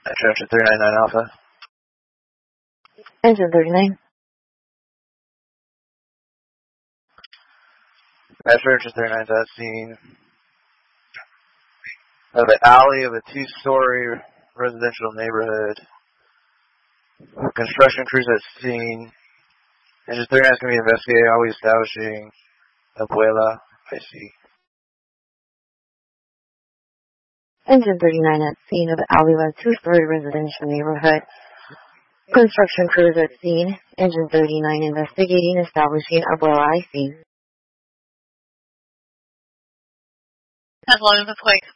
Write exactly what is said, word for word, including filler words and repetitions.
Attraction three nine nine Alpha. Engine thirty-nine. Attraction three nine nine at scene of an alley of a two-story residential neighborhood. Construction crews at scene. Engine thirty-nine is going to be investigating, always establishing Abuela. I see. Engine thirty-nine at scene of an alley of a two-story residential neighborhood. Construction crews at scene. Engine thirty-nine investigating, establishing Abuela. I see. As long as it's quick.